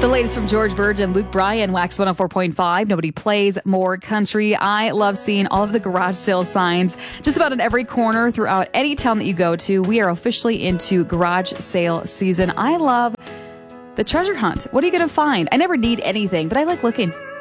The latest from George Burge and Luke Bryan, Wax 104.5. Nobody plays more country. I love seeing all of the garage sale signs just about in every corner throughout any town that you go to. We are officially into garage sale season. I love the treasure hunt. What are you going to find? I never need anything, but I like looking.